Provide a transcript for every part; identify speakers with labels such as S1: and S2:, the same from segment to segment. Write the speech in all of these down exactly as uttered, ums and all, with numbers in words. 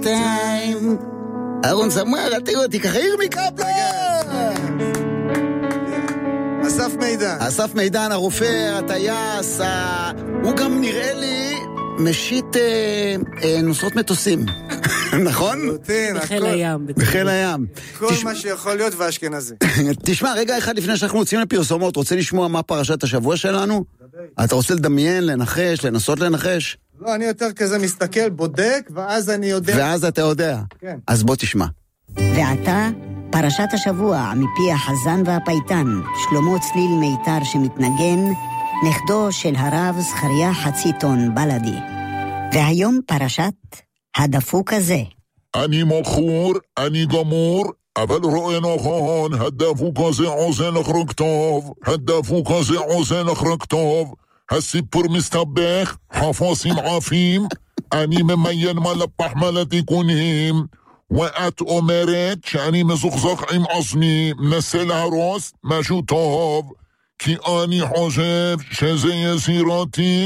S1: time. אהרון זמר, אל תראו אותי, ככה ירמי קפלן.
S2: אסף מידן.
S1: אסף מידן, הרופא, הטייס, ה... הוא גם נראה לי משית אה, אה, נוסעות מטוסים. נכון?
S3: בחיל הים.
S1: בחיל הים.
S2: כל מה שיכול להיות ואשכנזי.
S1: תשמע, רגע אחד לפני שאנחנו יוצאים לפרסומות, רוצה לשמוע מה פרשת השבוע שלנו? אתה רוצה לדמיין, לנחש, לנסות לנחש?
S2: לא, אני יותר כזה מסתכל, בודק, ואז אני יודע.
S1: ואז אתה יודע.
S2: כן.
S1: אז בוא תשמע.
S4: ועתה, פרשת השבוע מפי החזן והפייטן, שלמה צליל מיתר שמתנגן, נכדו של הרב זכריה חציטון בלדי. והיום פרשת הדפוק הזה.
S5: אני מכור, אני גמור, אבל רואה נכון, הדפוק הזה עושה לך רק טוב, הדפוק הזה עושה לך רק טוב, הסיפור מסתבך, חפוסים עפים, אני ממיין מלפח מלתיקונים, ואת אומרת שאני מזוכזך עם עצמי, מנסה להרוס משהו טוב, כי אני חושב שזה יסירתי.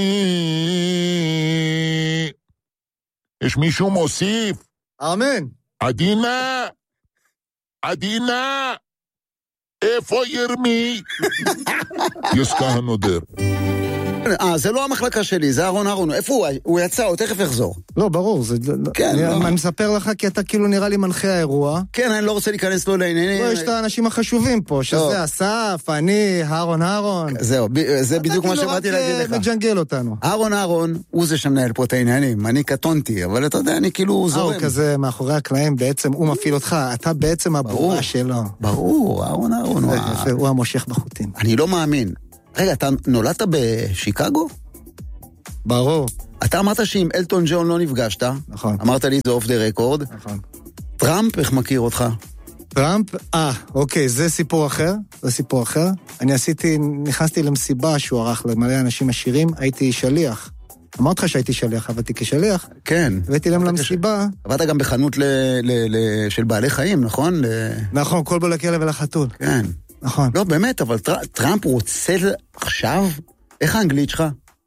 S5: יש מישהו מוסיף?
S2: אמן.
S5: עדינה! עדינה! איפה ירמי? יסקה הנודר.
S1: אה, זה לא המחלקה שלי, זה אהרון אהרון. איפה הוא? הוא יצא, הוא תכף יחזור.
S2: לא, ברור. זה...
S1: כן,
S2: אני,
S1: לא.
S2: אני מספר לך כי אתה כאילו נראה לי מנחה האירוע.
S1: כן, אני לא רוצה להיכנס לו לעניינים.
S2: לא, יש את האנשים החשובים פה, שזה אסף, אני, אהרון אהרון.
S1: זהו, זה בדיוק מה שבאתי להגיד לך.
S2: אתה כאילו רק מג'נגל אותנו.
S1: אהרון אהרון, הוא זה שמנהל פה את העניינים. אני קטונתי, אבל אתה יודע, אני כאילו זורם.
S2: הוא כזה מאחורי הקלעים, בעצם הוא מפעיל אותך, אתה בעצם הבורה שלו.
S1: ברור, אהרון אהרון.
S2: הוא המושך בחוטים.
S1: אני לא מאמין. רגע, אתה נולדת בשיקגו?
S2: ברור.
S1: אתה אמרת שאם אלטון ג'ון לא נפגשת,
S2: נכון.
S1: אמרת לי זה אוף דה רקורד.
S2: נכון.
S1: טראמפ, איך מכיר אותך?
S2: טראמפ, אה, אוקיי, זה סיפור אחר, זה סיפור אחר. אני עשיתי, נכנסתי למסיבה שהוא ערך למלא אנשים עשירים, הייתי שליח. אמרת לך שהייתי שליח, עבדתי כשליח.
S1: כן.
S2: הבאתי להם למסיבה.
S1: עבדת גם בחנות ל, ל, ל, של בעלי חיים, נכון? ל...
S2: נכון, כל בו לכלב ולחתול.
S1: כן.
S2: נכון.
S1: לא, באמת, אבל טר, טראמפ רוצה עכשיו? איך האנגלית שלך?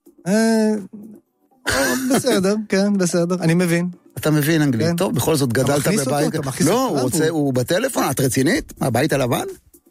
S2: בסדר, כן, בסדר, אני מבין.
S1: אתה מבין אנגלית, טוב, בכל זאת גדלת בבית. לא, הוא רוצה, הוא בטלפון, את רצינית? הבית הלבן?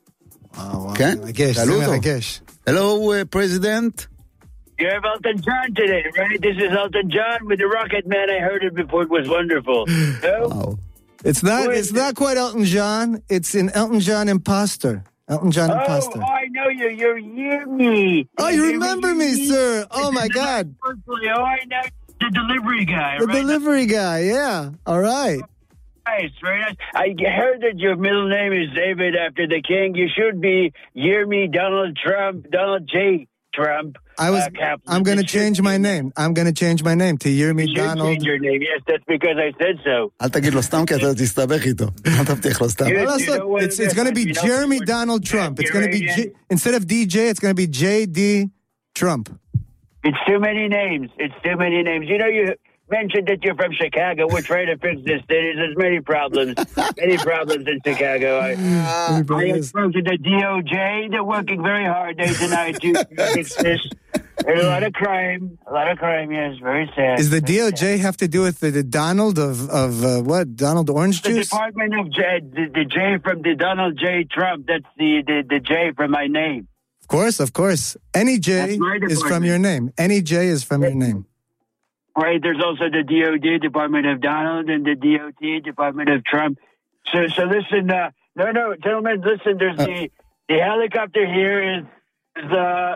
S1: כן?
S2: מרגש, זה מרגש.
S1: Hello, President.
S6: You have Elton John today, right? This is Elton John with the Rocket Man. I heard it before. It was wonderful. No?
S1: Wow.
S2: It's not, it's not quite Elton John. It's an Elton John imposter. Elton John
S6: oh,
S2: imposter.
S6: Oh, I know you. You're Yirmi.
S2: Oh, you remember me, sir. Oh, my God.
S6: Oh, I know. The delivery guy,
S2: The
S6: right?
S2: delivery guy, yeah. All right.
S6: Nice, very nice. I heard that your middle name is David after the king. You should be Yirmi Donald Trump, Donald J. Trump.
S2: I was.
S6: Uh,
S2: I'm going to change my name. I'm going to change my name to Yirmi
S6: you
S2: Donald.
S6: Change your name. Yes, that's because I said so.
S1: אל תגיד לו סתם כי אתה תסתבך איתו. אל תבטיח לו סתם.
S2: It's it's going to be Jeremy Donald Trump. It's going to be J, instead of D J, it's going to be J D Trump.
S6: It's too many names. It's too many names. You know, you mentioned that you're from Chicago. We're trying to fix this city. There's many problems. Many problems in Chicago. I, uh, I spoke to the D O J. They're working very hard day to night to fix this. There's a lot of crime. A lot of crime, yes. Very sad.
S2: Does the D O J have to do with the, the Donald of, of uh, what? Donald Orange
S6: the
S2: Juice?
S6: The Department of J, the, the J from the Donald J. Trump. That's the, the, the J from my name.
S2: Of course, of course. Any J is from your name. Any J is from your name.
S6: Right, there's also the D O D, Department of Donald, and the D O T, Department of Trump. So, so listen, uh, no, no, gentlemen, listen, there's uh, the, the helicopter here is, is, uh,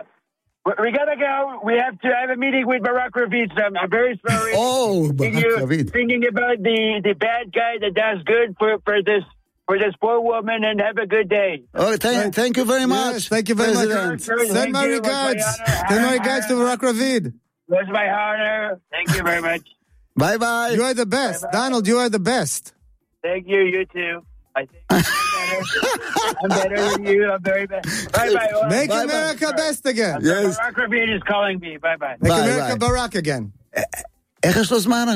S6: we gotta go. We have to have a meeting with Barack Ravid. So I'm, I'm very sorry.
S1: Oh, Barack Ravid.
S6: Thinking about the, the bad guy that does good for, for this, for this poor woman, and have a good day.
S1: Oh, thank, thank you very much.
S2: Yes, thank you very
S1: President.
S2: much. Send thank my you, regards. Send my regards to Barack Ravid.
S6: It was my honor. Thank you very much.
S1: Bye bye.
S2: You are the best. Bye-bye. Donald, you are the best.
S6: Thank you, you too. I think I'm better. I'm better than you. I'm very bad. Bye bye.
S2: Make
S6: bye,
S2: America
S6: bye.
S2: best again.
S1: Yes.
S6: Barack Ravid is calling me. Bye bye.
S2: Make
S1: bye,
S2: America
S1: bye.
S2: Barack again.
S1: איך יש לו זמן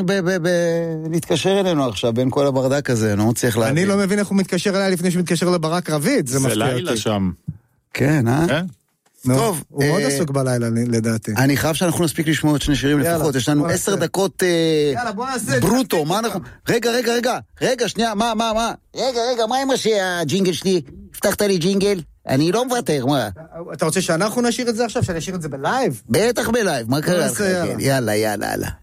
S1: להתקשר אלינו עכשיו בין כל הברדק הזה? אני לא צריך להבין.
S2: אני לא מבין איך הוא מתקשר אליי לפני שהוא מתקשר לברק רביד. זה מפתיע אותי.
S7: זה לילה שם.
S1: כן, אה? טוב.
S2: הוא מאוד עסוק בלילה, לדעתי.
S1: אני חייב שאנחנו נספיק לשמוע עוד שני שירים לפחות. יש לנו עשר דקות ברוטו. מה אנחנו... רגע, רגע, רגע. רגע, שנייה, מה, מה, מה? רגע, רגע, מה עם הג'ינגל שלי? הבטחת לי ג'ינגל? אני לא מוותר, מה?
S2: אתה רוצה שאנחנו נשאיר את זה עכשיו? שאני אשאיר את זה בלייב?
S1: בטח בלייב, מה קרה לך? יאללה, יאללה, יאללה.